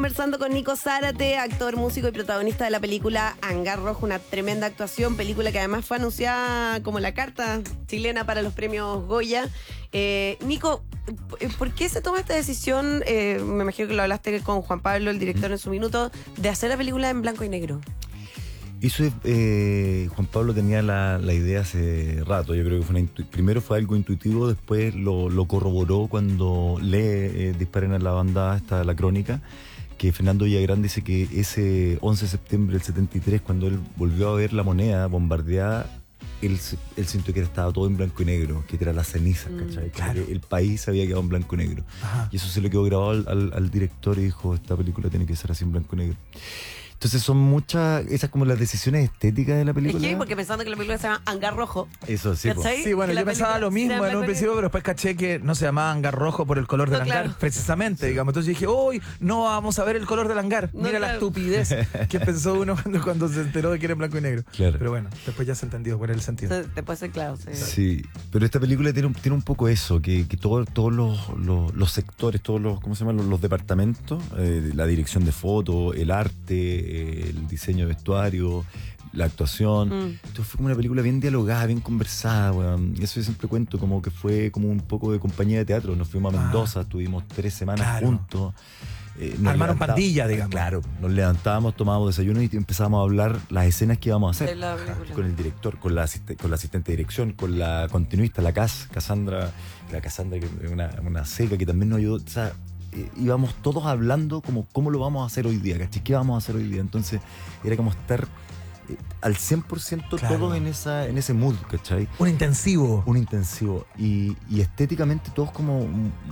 Conversando con Nico Zárate, actor, músico y protagonista de la película Hangar Rojo, una tremenda actuación, película que además fue anunciada como la carta chilena para los premios Goya. Nico, ¿por qué se toma esta decisión? Me imagino que lo hablaste con Juan Pablo, el director, en su minuto, de hacer la película en blanco y negro. Eso Juan Pablo tenía la idea hace rato. Yo creo que primero fue algo intuitivo, después lo corroboró cuando lee Disparen a la banda, está la crónica, que Fernando Villagrán dice que ese 11 de septiembre del 73, cuando él volvió a ver la moneda bombardeada, él sintió que estaba todo en blanco y negro, que era la ceniza, ¿cachai? Claro. El país había quedado en blanco y negro. Ajá. Y eso se le quedó grabado al director y dijo, esta película tiene que ser así en blanco y negro. Entonces son muchas, esas como las decisiones estéticas de la película. Es que, porque pensando que la película se llama Hangar Rojo. Eso, sí. ¿Cachai? Sí, bueno, Que la yo pensaba película lo mismo sea en un blanco y principio, negro. pero después caché que no se llamaba hangar rojo por el color del No, hangar, claro. precisamente, digamos. Entonces dije, hoy no vamos a ver el color del hangar. No, Mira la claro. estupidez que pensó uno cuando se enteró de que era en blanco y negro. Claro. Pero bueno, después ya se entendió cuál era el sentido. Entonces, te puede ser claro. Sí. Sí, pero esta película tiene un poco eso, que todos los sectores, todos los, ¿cómo se llaman? Los departamentos, la dirección de foto, el arte, el diseño de vestuario, la actuación. Entonces fue como una película bien dialogada, bien conversada, weón. Eso yo siempre cuento, como que fue como un poco de compañía de teatro. Nos fuimos a Mendoza, estuvimos 3 semanas Claro. juntos. Armaron pandilla, digamos. Claro, nos levantábamos, tomábamos desayuno y empezábamos a hablar las escenas que íbamos a De hacer. la película. Con el director, con la asistente de dirección, con la continuista, la Cassandra, que es una seca que también nos ayudó. O sea, íbamos todos hablando como cómo lo vamos a hacer hoy día, ¿cachai? ¿Qué vamos a hacer hoy día? Entonces era como estar al 100% Claro. todos en ese mood, ¿cachai? Un intensivo. Un intensivo. Y estéticamente todos como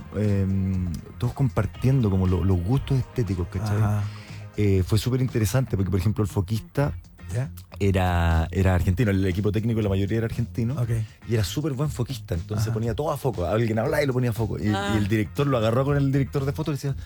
todos compartiendo como los gustos estéticos, ¿cachai? Ajá. Fue súper interesante porque, por ejemplo, el foquista ¿Ya? era argentino, el equipo técnico la mayoría era argentino, Ok. y era súper buen foquista, entonces Ajá. ponía todo a foco, alguien hablaba y lo ponía a foco, y el director lo agarró con el director de foto y le decía,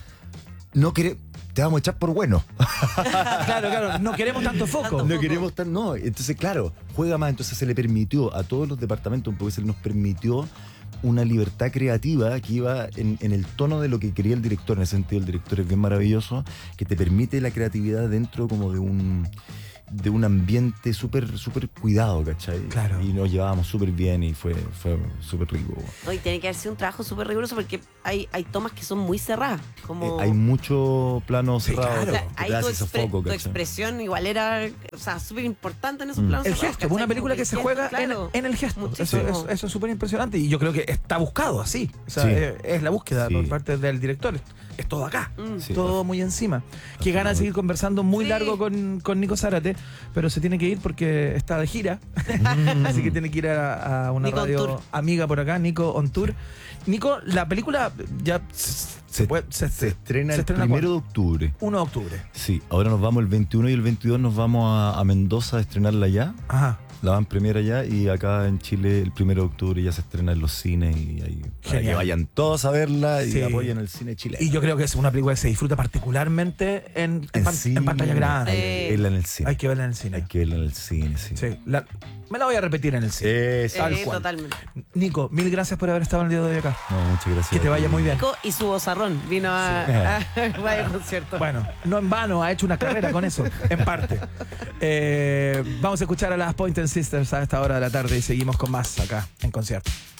te vamos a echar por bueno. Claro, no queremos tanto foco. No queremos tan, no. Entonces, claro, juega más. Entonces se le permitió a todos los departamentos, un poco se nos permitió una libertad creativa que iba en el tono de lo que quería el director. En ese sentido, el director es bien maravilloso, que te permite la creatividad dentro como de un ambiente súper cuidado, ¿cachai? Claro. Y nos llevábamos súper bien y fue súper rico. No, y tiene que haber sido un trabajo súper riguroso porque hay tomas que son muy cerradas. Como... Hay mucho plano Sí, cerrado. claro. O sea, que ahí te tu, hace ese foco, tu ¿cachai? expresión igual era, o sea, súper importante en esos planos. El cerrados, gesto, una ¿cachai? película Como que se el juega gesto, claro. en el gesto. Muchísimo. Eso es súper impresionante y yo creo que está buscado así. O sea, Sí. es la búsqueda Sí. por parte del director. Es todo acá, Sí. todo muy encima. Qué ganas de seguir conversando muy Sí. largo con Nico Zárate, pero se tiene que ir porque está de gira. Así que tiene que ir a una Nico on radio tour. amiga por acá, Nico on Tour. Nico, la película ya se estrena el estrena 1 de octubre. 1 de octubre. Sí, ahora nos vamos el 21 y el 22 nos vamos a Mendoza a estrenarla allá. Ajá. La van premiere allá y acá en Chile el 1 de octubre ya se estrena en los cines y ahí para Genial. que vayan todos a verla y Sí. apoyen el cine chileno. Y yo creo que es una película que se disfruta particularmente en cine. pantalla grande. Hay que verla en el cine. Hay que verla en el cine. Hay que verla en el cine, sí. Sí, me la voy a repetir en el cine. Eso. Tal cual. Totalmente. Nico, mil gracias por haber estado en el día de hoy acá. No, muchas gracias. Que te vaya muy bien. Nico y su vozarrón vino a vaya concierto. Bueno, no en vano, ha hecho una carrera con eso, en parte. Vamos a escuchar a las Pointer Sisters a esta hora de la tarde y seguimos con más acá en concierto.